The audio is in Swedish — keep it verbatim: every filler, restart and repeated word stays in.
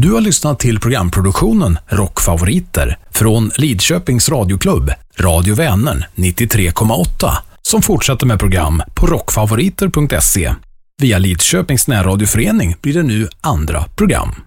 Du har lyssnat till programproduktionen Rockfavoriter från Lidköpings radioklubb, Radio Vänern nittiotre komma åtta, som fortsätter med program på rockfavoriter punkt se. Via Lidköpings närradioförening blir det nu andra program.